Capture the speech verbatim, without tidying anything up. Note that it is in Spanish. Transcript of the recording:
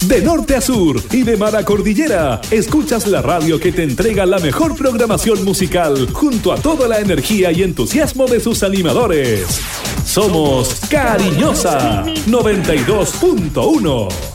De norte a sur y de mar a cordillera, escuchas la radio que te entrega la mejor programación musical junto a toda la energía y entusiasmo de sus animadores. Somos Cariñosa noventa y dos punto uno.